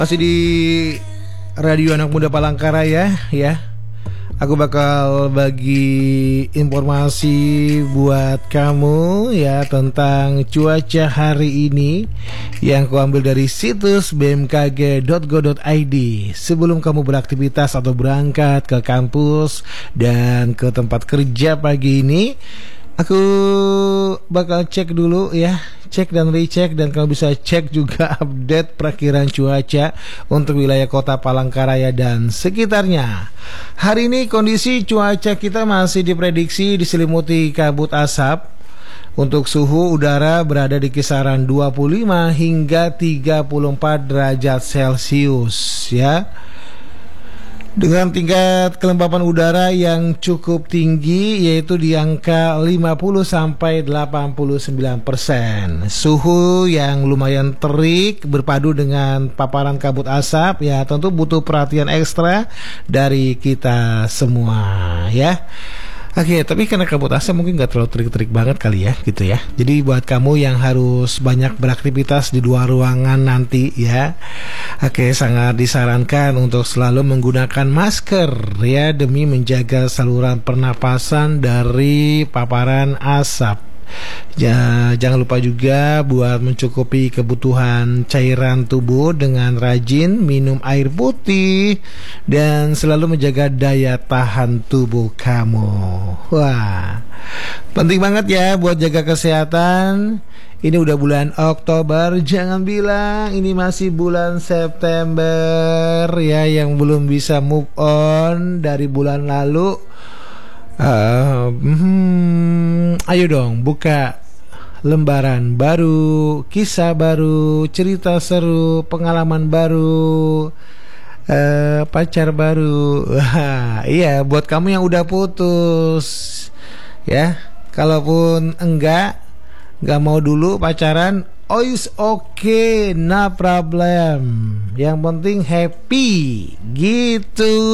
Masih di Radio Anak Muda Palangkaraya ya. Aku bakal bagi informasi buat kamu ya tentang cuaca hari ini yang kuambil dari situs bmkg.go.id. Sebelum kamu beraktivitas atau berangkat ke kampus dan ke tempat kerja pagi ini, aku bakal cek dulu ya, cek dan recheck, dan kalau bisa cek juga update perakiraan cuaca untuk wilayah kota Palangkaraya dan sekitarnya. Hari ini kondisi cuaca kita masih diprediksi diselimuti kabut asap. Untuk suhu udara berada di kisaran 25 hingga 34 derajat Celcius ya. Dengan tingkat kelembapan udara yang cukup tinggi yaitu di angka 50 sampai 89%. Suhu yang lumayan terik berpadu dengan paparan kabut asap ya tentu butuh perhatian ekstra dari kita semua ya. Oke, tapi karena kabut asap mungkin gak terlalu terik-terik banget kali ya gitu ya. Jadi buat kamu yang harus banyak beraktivitas di luar ruangan nanti ya, oke, sangat disarankan untuk selalu menggunakan masker ya demi menjaga saluran pernapasan dari paparan asap. Ya, jangan lupa juga buat mencukupi kebutuhan cairan tubuh dengan rajin minum air putih dan selalu menjaga daya tahan tubuh kamu. Wah, penting banget ya buat jaga kesehatan. Ini udah bulan Oktober, jangan bilang ini masih bulan September ya yang belum bisa move on dari bulan lalu. Ayo dong buka lembaran baru, kisah baru, cerita seru, pengalaman baru, pacar baru. Iya, buat kamu yang udah putus ya, kalaupun enggak mau dulu pacaran, oh is okay, no problem. Yang penting happy gitu.